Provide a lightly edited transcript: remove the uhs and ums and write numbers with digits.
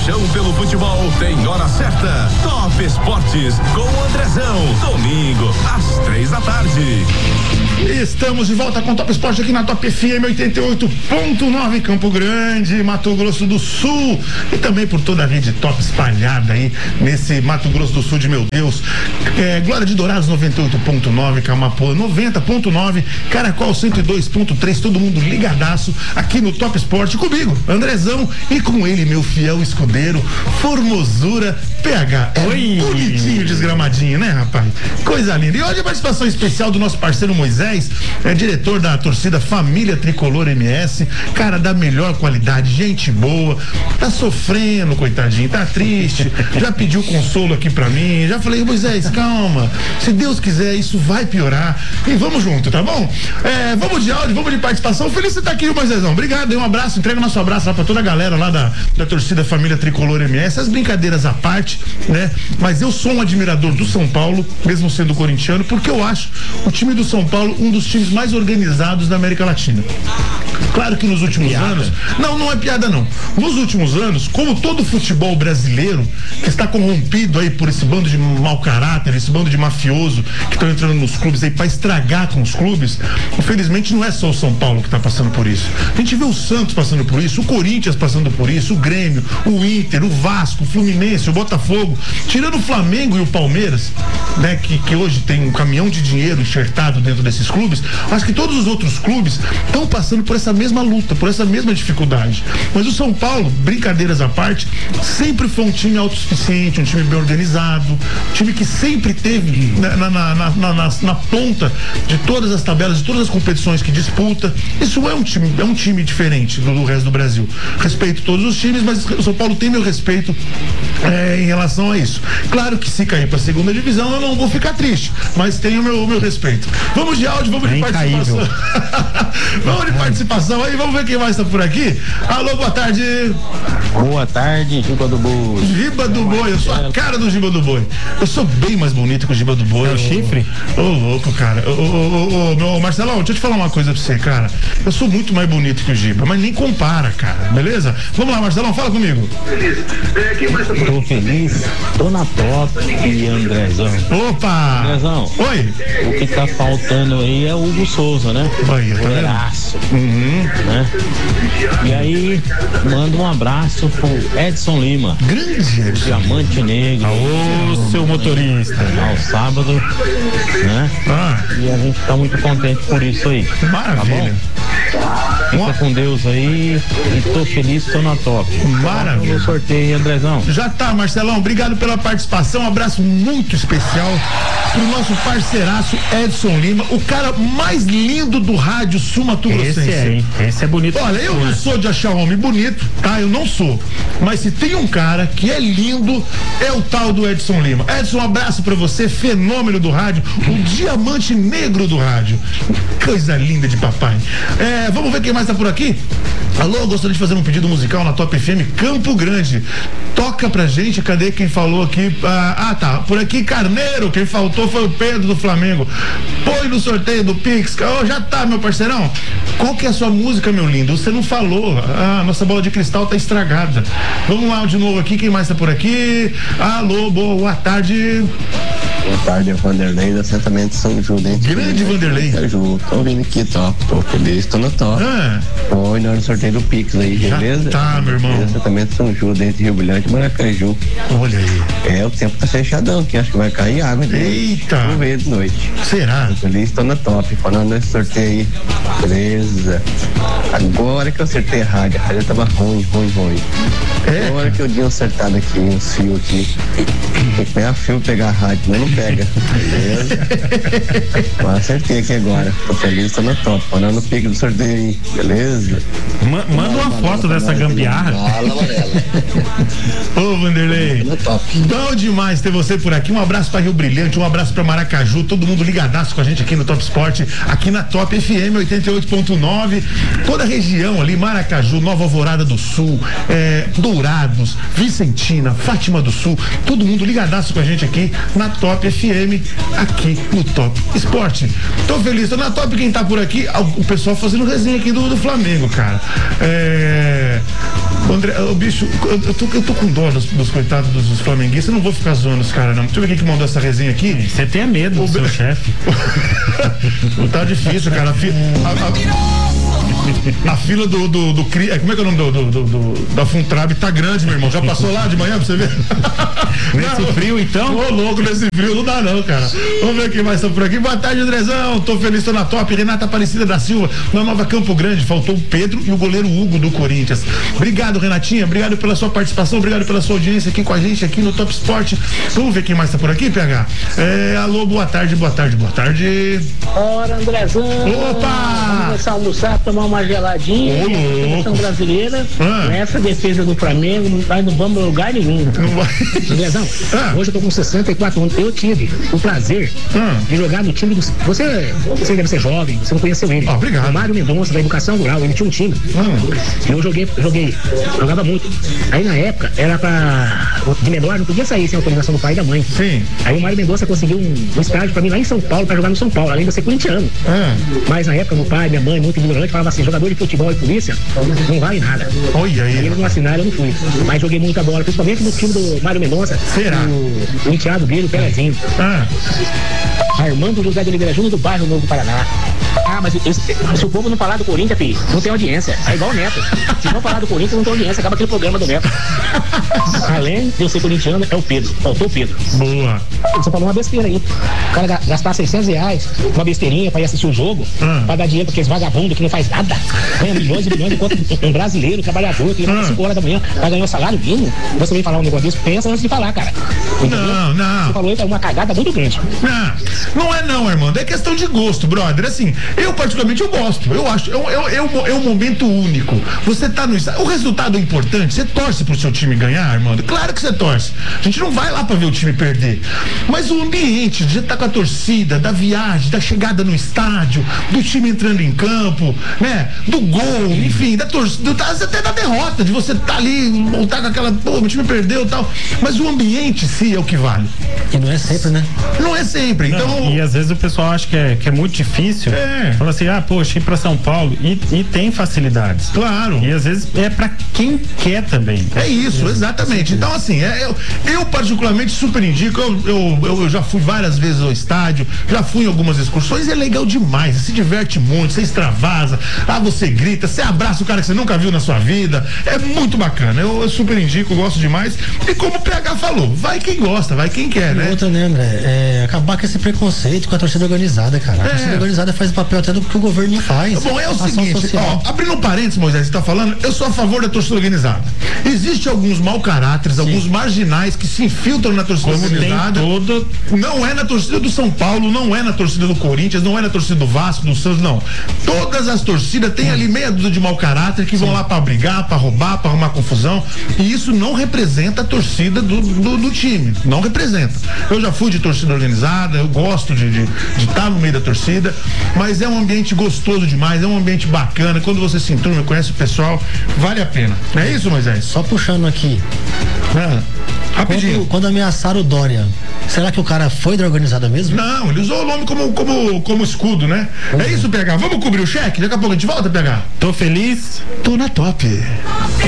Paixão pelo futebol tem hora certa. Top Esportes com o Andrezão. Domingo, às 3:00. Estamos de volta com o Top Esporte aqui na Top FM 88.9, Campo Grande, Mato Grosso do Sul, e também por toda a rede Top espalhada aí nesse Mato Grosso do Sul de meu Deus. Glória de Dourados 98.9, Camapuã 90.9, Caracol 102.3, todo mundo ligadaço aqui no Top Esporte comigo, Andrezão, e com ele, meu fiel escudeiro, Formosura PH. Oi. Bonitinho, desgramadinho, né, rapaz? Coisa linda. E hoje a participação especial do nosso parceiro Moisés, diretor da torcida Família Tricolor MS, cara da melhor qualidade, gente boa, tá sofrendo, coitadinho, tá triste, já pediu consolo aqui pra mim, já falei, Moisés, calma, se Deus quiser isso vai piorar, e vamos junto, tá bom? Vamos de áudio, vamos de participação. Feliz de você estar aqui, Moisésão, obrigado, um abraço, entrega nosso abraço lá pra toda a galera lá da torcida Família Tricolor MS, as brincadeiras à parte, né? Mas eu sou um admirador do São Paulo, mesmo sendo corintiano, porque eu acho o time do São Paulo um dos times mais organizados da América Latina. Claro que nos últimos anos, não é piada não, nos últimos anos, como todo futebol brasileiro que está corrompido aí por esse bando de mau caráter, esse bando de mafioso que estão entrando nos clubes aí para estragar com os clubes, infelizmente não é só o São Paulo que está passando por isso. A gente vê o Santos passando por isso, o Corinthians passando por isso, o Grêmio, o Inter, o Vasco, o Fluminense, o Botafogo, tirando o Flamengo e o Palmeiras, né, que hoje tem um caminhão de dinheiro enxertado dentro desses clubes. Acho que todos os outros clubes estão passando por essa mesma luta, por essa mesma dificuldade. Mas o São Paulo, brincadeiras à parte, sempre foi um time autossuficiente, um time bem organizado, um time que sempre teve na ponta de todas as tabelas, de todas as competições que disputa. Isso é um time diferente do resto do Brasil. Respeito todos os times, mas o São Paulo tem meu respeito em relação a isso. Claro que se cair para a segunda divisão eu não vou ficar triste, mas tenho o meu respeito. Vamos de áudio, vamos de participação. Vamos de participação aí, vamos ver quem mais está por aqui. Alô, boa tarde. Boa tarde, Giba do Boi. Giba do Boi, eu sou a cara do Giba do Boi. Eu sou bem mais bonito que o Giba do Boi. É o chifre? Ô, louco, cara. Ô, Marcelão, deixa eu te falar uma coisa pra você, cara. Eu sou muito mais bonito que o Giba, mas nem compara, cara. Beleza? Vamos lá, Marcelão, fala comigo. Tô feliz, tô na top e Andrezão. Opa! Andrezão. Oi. O que tá faltando aí é o Hugo Souza, né? Oi, goleiraço. Né? E aí, manda um abraço pro Edson Lima. Grande Edson. Diamante Negro. Ô, seu motorista. Ao sábado, né? E a gente tá muito contente por isso aí. Maravilha. Fica com Deus aí e tô feliz, tô na top. Maravilha. No sorteio, Andrezão. Já tá, Marcelão, obrigado pela participação, um abraço muito especial pro nosso parceiraço Edson Lima, o cara mais lindo do rádio sul-mato-grossense. Esse é bonito. Olha, eu não sou de achar homem bonito, tá? Eu não sou. Mas se tem um cara que é lindo, é o tal do Edson Lima. Edson, um abraço pra você, fenômeno do rádio, o diamante negro do rádio. Coisa linda de papai. Vamos ver quem mais tá por aqui? Alô, gostaria de fazer um pedido musical na Top FM Campo Grande. Toca pra gente, cadê quem falou aqui? Tá, por aqui Carneiro, quem faltou foi o Pedro do Flamengo. Põe no sorteio do Pix. Já tá, meu parceirão. Qual que é a sua música, meu lindo? Você não falou. Nossa bola de cristal tá estragada. Vamos lá de novo aqui, quem mais tá por aqui? Alô, boa tarde. Boa tarde, é Vanderlei do assentamento São Judas. Grande Vanderlei. Tô vindo aqui, tô feliz, tô no top. Foi na hora do sorteio do Pix aí, beleza? Tá, meu irmão. Assentamento São Judas, entre Rio Brilhante e Maracaju. Olha aí. O tempo tá fechadão aqui, acho que vai cair água. Eita. Vamos ver de noite. Será? Tô feliz, tô no top. Falando nesse sorteio aí, beleza. Agora que eu acertei a rádio tava ruim. Agora que eu dei acertado aqui, uns fios aqui. Tem que pegar fio e pegar a rádio, mas não pega. Beleza? Mas acertei aqui agora. Tô feliz, tô no top. Falando no pique do sorteio aí, beleza? Manda uma foto dessa gambiarra. Ô, Vanderlei. No top. Bom demais ter você por aqui. Um abraço pra Rio Brilhante, um abraço pra Maracaju, todo mundo ligadaço com a gente aqui no Top Esporte, aqui na Top FM 88.9. Toda a região ali, Maracaju, Nova Alvorada do Sul, Dourados, Vicentina, Fátima do Sul, todo mundo ligadaço com a gente aqui na Top FM, aqui no Top Esporte. Tô feliz, tô na Top. Quem tá por aqui, o pessoal fazendo resenha aqui do Flamengo, cara. André, o bicho, eu tô com dó dos coitados dos flamenguistas, eu não vou ficar zoando os caras, não. Deixa eu ver quem que mandou essa resenha aqui. Você tem medo do seu chefe. Tá difícil, cara. A fila do como é que é o nome da Funtrab tá grande, meu irmão. Já passou lá de manhã pra você ver? Nesse frio, então? Ô, louco, nesse frio não dá não, cara. Vamos ver quem mais tá por aqui. Boa tarde, Andrezão. Tô feliz, tô na top. Renata Aparecida da Silva, na Nova Campo Grande. Faltou o Pedro e o goleiro Hugo do Corinthians. Obrigado, Renatinha. Obrigado pela sua participação. Obrigado pela sua audiência aqui com a gente, aqui no Top Sport. Vamos ver quem mais tá por aqui, PH? Alô, boa tarde, boa tarde, boa tarde. Ora, Andrezão. Opa! Vamos começar a almoçar, tomar uma geladinha. Seleção brasileira. Nessa defesa do Flamengo, nós não vamos a lugar nenhum. Andrezão, hoje eu tô com 64 anos. Eu tive o prazer de jogar no time do. Você deve ser jovem, você não conheceu ele. Obrigado. O Mário Mendonça, da Educação Rural, ele tinha um time. Eu jogava muito. Aí na época, era pra. De menor, não podia sair sem autorização do pai e da mãe. Sim. Aí o Mário Mendonça conseguiu um estágio pra mim lá em São Paulo, pra jogar no São Paulo, além de ser corintiano. Mas na época, meu pai, minha mãe, muito ignorante, falava assim: jogador de futebol e polícia não vale nada. Olha aí. Aí eles não assinaram, eu não fui. Mas joguei muita bola, principalmente no time do Mário Mendonça. Será? O enteado dele, o Pelezinho. Armando José de Oliveira Júnior do bairro Novo Paraná. Mas se o povo não falar do Corinthians, filho, não tem audiência. É igual o Neto. Se não falar do Corinthians, não tem audiência. Acaba aquele programa do Neto. Além de eu ser corintiano, é o Pedro. Faltou o Pedro. Boa. Você falou uma besteira aí. O cara gastar R$600, uma besteirinha pra ir assistir o jogo, pra dar dinheiro pra aqueles vagabundos que não faz nada, ganha milhões e milhões, enquanto um brasileiro, trabalhador, que levanta 5 horas da manhã, vai ganhar um salário mínimo. Você vem falar um negócio desse, pensa antes de falar, cara. Entendeu? Não. Você falou aí, é uma cagada muito grande. Não é não, Armando. É questão de gosto, brother. Assim, eu particularmente eu gosto. Eu acho, é um momento único. Você tá no estádio. O resultado é importante. Você torce pro seu time ganhar, Armando? Claro que você torce. A gente não vai lá pra ver o time perder. Mas o ambiente de estar com a torcida, da viagem, da chegada no estádio, do time entrando em campo, né? Do gol, enfim, da torcida, até da derrota, de você estar ali, montar com aquela, pô, meu time perdeu e tal. Mas o ambiente em si é o que vale. E não é sempre, né? Não é sempre. Não, então. E às vezes o pessoal acha que é muito difícil. Fala assim, poxa, ir pra São Paulo e tem facilidades. Claro. E às vezes é pra quem quer também. É isso, exatamente. Então, assim, eu particularmente super indico. Eu já fui várias vezes ao estádio, já fui em algumas excursões, é legal demais. Você se diverte muito, você extravasa, você grita, você abraça o cara que você nunca viu na sua vida. É muito bacana. Eu super indico, gosto demais. E como o PH falou, vai quem gosta, vai quem quer, né? Outra, né, André? Acabar com esse preconceito com a torcida organizada, cara. A torcida organizada faz o papel até do que o governo não faz. Bom, é o seguinte, abrindo um parênteses, Moisés, você tá falando, eu sou a favor da torcida organizada. Existem alguns mau caráteres, alguns marginais que se infiltram na torcida organizada. Não é na torcida do São Paulo, não é na torcida do Corinthians, não é na torcida do Vasco, do Santos, não. Todas as torcidas têm ali meia dúzia de mau caráter que vão lá pra brigar, pra roubar, pra arrumar confusão. E isso não representa a torcida do time. Não representa. Eu já fui de torcida organizada, eu gosto de estar no meio da torcida, mas é um ambiente gostoso demais, é um ambiente bacana. Quando você se enturma, conhece o pessoal, vale a pena. Não é isso, Moisés? Só puxando aqui. Rapidinho. Quando ameaçaram o Dória, será que o cara foi da organizada mesmo? Não, ele usou o nome como escudo, né? É isso, PH. Vamos cobrir o cheque? Daqui a pouco a gente volta, PH. Tô feliz. Tô na top.